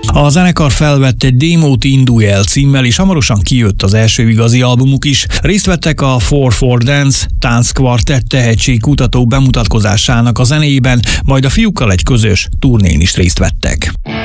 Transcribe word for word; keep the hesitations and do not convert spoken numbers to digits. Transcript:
A zenekar felvett egy démót Indulj el címmel, és hamarosan kijött az első igazi albumuk is. Részt vettek a four four Dance tánckkvartett tehetségkutató bemutatkozásának a zenéjében, majd a fiúkkal egy közös turnén is részt vettek.